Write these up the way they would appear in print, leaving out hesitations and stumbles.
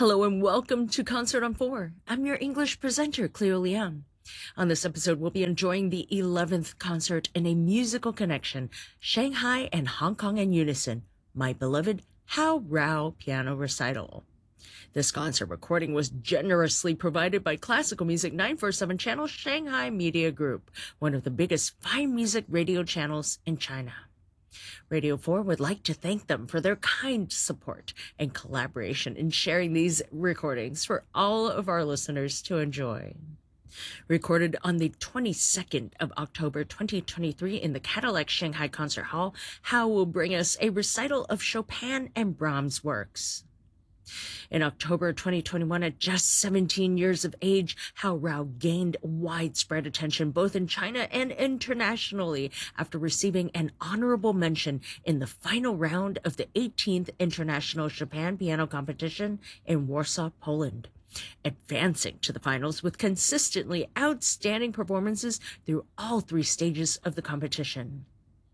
Hello and welcome to Concert on 4. I'm your English presenter, Cleo Liang. On this episode, we'll be enjoying the 11th concert in a musical connection, Shanghai and Hong Kong in unison, my beloved Hao Rao piano recital. This concert recording was generously provided by Classical Music 947 Channel Shanghai Media Group, one of the biggest fine music radio channels in China. Radio 4 would like to thank them for their kind support and collaboration in sharing these recordings for all of our listeners to enjoy. Recorded on the 22nd of October 2023 in the Cadillac Shanghai Concert Hall, Hao will bring us a recital of Chopin and Brahms works. In October 2021, at just 17 years of age, Hao Rao gained widespread attention both in China and internationally after receiving an honorable mention in the final round of the 18th International Chopin Piano Competition in Warsaw, Poland, advancing to the finals with consistently outstanding performances through all three stages of the competition.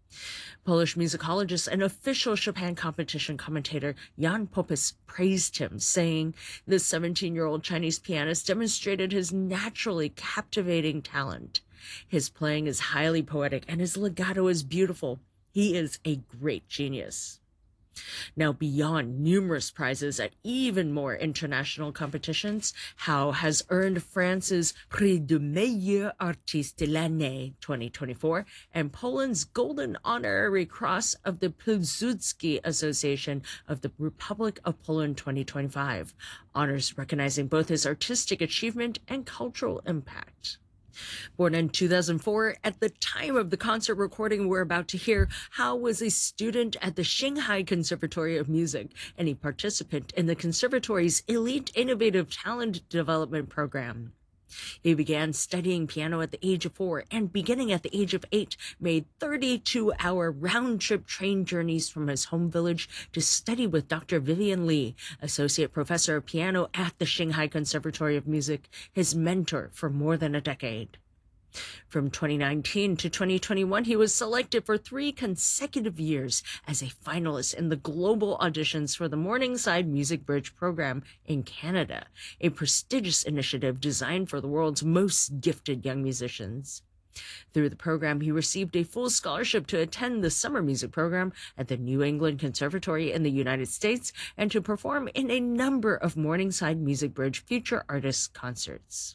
Polish musicologist and official Chopin competition commentator Jan Popes praised him, saying, "The 17-year-old Chinese pianist demonstrated his naturally captivating talent. His playing is highly poetic and his legato is beautiful. He is a great genius." Now, beyond numerous prizes at even more international competitions, Hao has earned France's Prix du Meilleur Artiste de l'Année 2024 and Poland's Golden Honorary Cross of the Pilsudski Association of the Republic of Poland 2025, honors recognizing both his artistic achievement and cultural impact. Born in 2004, at the time of the concert recording we're about to hear, Hao was a student at the Shanghai Conservatory of Music and a participant in the conservatory's Elite Innovative Talent Development Program. He began studying piano at the age of 4 and, beginning at the age of 8, made 32-hour round-trip train journeys from his home village to study with Dr. Vivian Li, Associate Professor of Piano at the Shanghai Conservatory of Music, his mentor for more than a decade. From 2019 to 2021, he was selected for 3 consecutive years as a finalist in the global auditions for the Morningside Music Bridge program in Canada, a prestigious initiative designed for the world's most gifted young musicians. Through the program, he received a full scholarship to attend the summer music program at the New England Conservatory in the United States and to perform in a number of Morningside Music Bridge Future Artists concerts.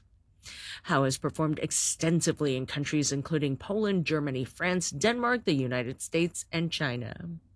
Hao has performed extensively in countries including Poland, Germany, France, Denmark, the United States, and China.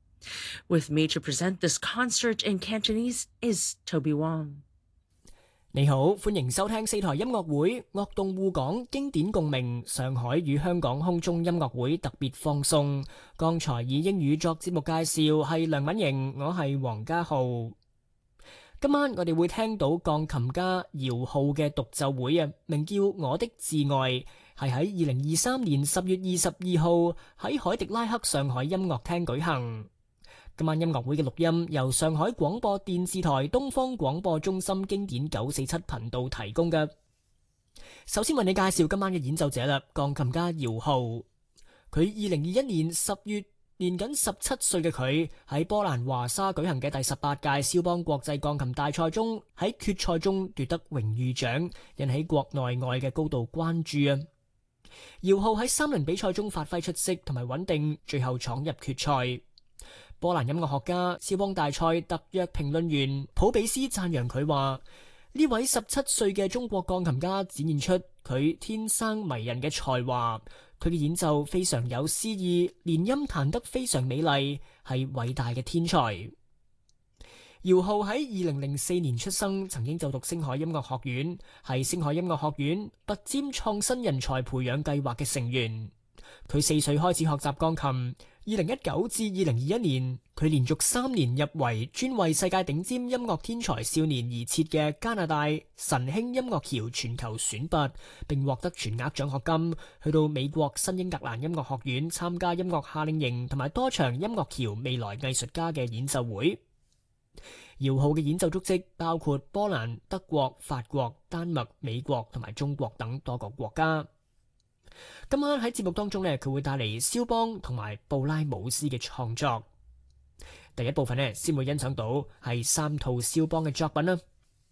With me to present this concert in Cantonese is Toby Wong. 你好，歡迎收聽四台音樂會樂動互港經典共鳴上海與香港空中音樂會特別放送。剛才以英語作節目介紹係梁敏瑩，我係黃家浩。今晚我哋會聽到鋼琴家姚浩嘅獨奏會啊，名叫《我的至愛》，係喺2023年10月22號喺海迪拉克上海音樂廳舉行。今晚音樂會嘅錄音由上海廣播電視台東方廣播中心經典947頻道提供嘅。首先為你介紹今晚嘅演奏者啦，鋼琴家姚浩。佢2021年10月年僅17歲嘅佢喺波蘭華沙舉行嘅第18屆肖邦國際鋼琴大賽中，喺決賽中奪得榮譽獎，引起國內外嘅高度關注啊！姚浩喺3輪比賽中發揮出色同埋穩定，最後闖入決賽。波蘭音樂學家、肖邦大賽特約評論員普比斯讚揚佢話：呢位17歲嘅中國鋼琴家展現出佢天生迷人嘅才華。佢嘅演奏非常有詩意，連音彈得非常美麗，係偉大嘅天才。姚浩喺2004年出生，曾經就讀星海音樂學院，係星海音樂學院拔尖創新人才培養計劃嘅成員。佢4歲開始學習鋼琴，2019至2021年，佢連續3年入圍專為世界頂尖音樂天才少年而設嘅加拿大晨興音樂橋全球選拔，並獲得全額獎學金，去到美國新英格蘭音樂學院參加音樂夏令營同埋多場音樂橋未來藝術家嘅演奏會。姚浩嘅演奏足跡包括波蘭、德國、法國、丹麥、美國同埋中國等多個國家。今晚喺節目當中呢，佢會帶嚟肖邦同埋布拉姆斯嘅創作。第一部分呢，先會欣賞到係3套肖邦嘅作品啦。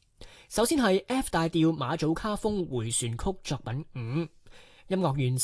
首先係 F 大調馬祖卡風回旋曲作品5，音樂完成。